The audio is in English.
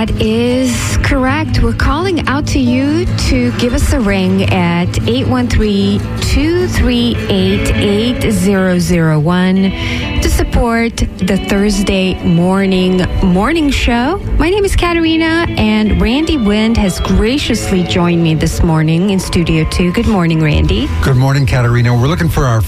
That is correct. We're calling out to you to give us a ring at 813-238-8001 to support the Thursday morning show. My name is Katerina, and Randy Wind has graciously joined me this morning in Studio 2. Good morning, Randy. Good morning, Katerina. We're looking for our